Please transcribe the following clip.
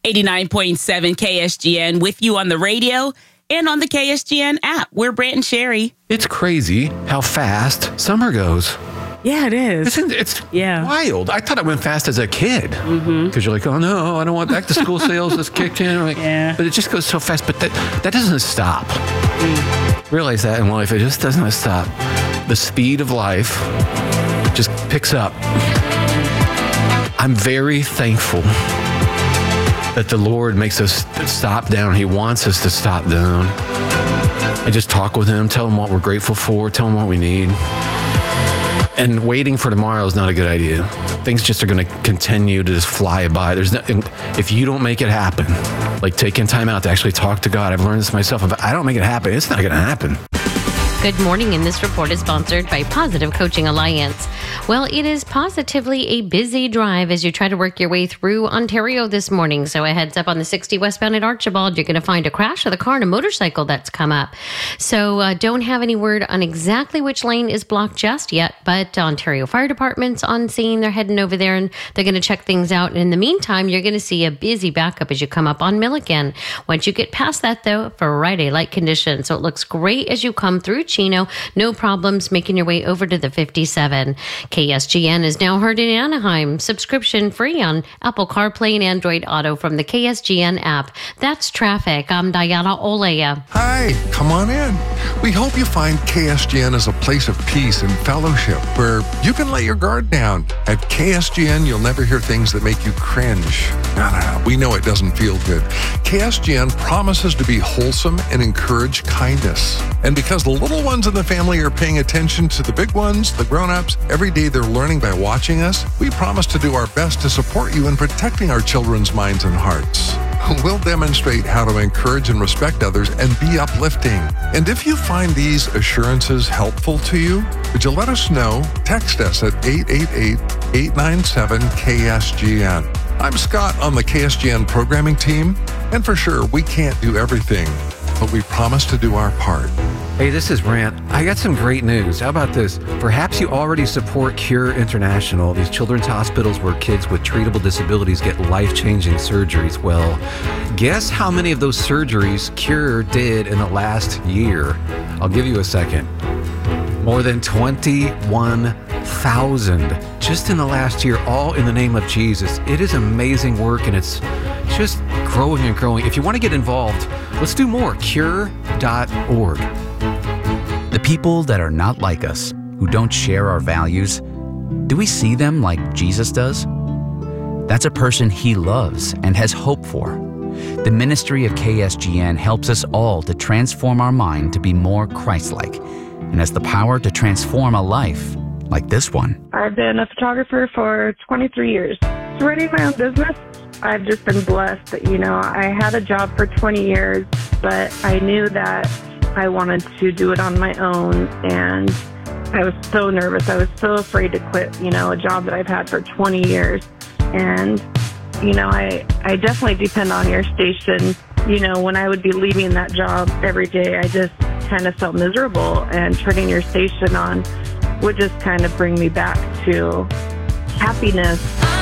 89.7 KSGN with you on the radio and on the KSGN app. We're Brant and Sherry. It's crazy how fast summer goes. Yeah, it is. It's wild. I thought it went fast as a kid. Because you're like, oh no, I don't want back to school sales just kicked in. Like, but it just goes so fast. But that doesn't stop. Realize that in life, it just doesn't stop. The speed of life just picks up. I'm very thankful that the Lord makes us stop down. He wants us to stop down. I just talk with him, tell him what we're grateful for, tell him what we need. And waiting for tomorrow is not a good idea. Things just are going to continue to just fly by. If you don't make it happen, like taking time out to actually talk to God, I've learned this myself. If I don't make it happen, it's not going to happen. Good morning, and this report is sponsored by Positive Coaching Alliance. Well, it is positively a busy drive as you try to work your way through Ontario this morning. So a heads up on the 60 westbound at Archibald, you're going to find a crash with a car and a motorcycle that's come up. So don't have any word on exactly which lane is blocked just yet, but Ontario Fire Department's on scene. They're heading over there and they're going to check things out. And in the meantime, you're going to see a busy backup as you come up on Milliken. Once you get past that, though, Friday light conditions. So it looks great as you come through Chino. No problems making your way over to the 57. KSGN is now heard in Anaheim, subscription free on Apple CarPlay and Android Auto from the KSGN app. That's traffic. I'm Diana Olea. Hi, come on in. We hope you find KSGN as a place of peace and fellowship where you can let your guard down. At KSGN, you'll never hear things that make you cringe. No, we know it doesn't feel good. KSGN promises to be wholesome and encourage kindness. And because the little ones in the family are paying attention to the big ones, the grown-ups, every day they're learning by watching us, we promise to do our best to support you in protecting our children's minds and hearts. We'll demonstrate how to encourage and respect others and be uplifting. And if you find these assurances helpful to you, would you let us know? Text us at 888-897-KSGN. I'm Scott on the KSGN programming team, and for sure, we can't do everything, but we promise to do our part. Hey, this is Brant. I got some great news. How about this? Perhaps you already support Cure International, these children's hospitals where kids with treatable disabilities get life-changing surgeries. Well, guess how many of those surgeries Cure did in the last year? I'll give you a second. More than 21,000 just in the last year, all in the name of Jesus. It is amazing work, and it's just growing and growing. If you want to get involved, let's do more. Cure.org. The people that are not like us, who don't share our values, do we see them like Jesus does? That's a person he loves and has hope for. The ministry of KSGN helps us all to transform our mind to be more Christ-like, and has the power to transform a life like this one. I've been a photographer for 23 years. Running my own business, I've just been blessed. I had a job for 20 years, but I knew that I wanted to do it on my own, and I was so nervous. I was so afraid to quit, a job that I've had for 20 years. And, I definitely depend on your station. When I would be leaving that job every day, I just kind of felt miserable, and turning your station on would just kind of bring me back to happiness.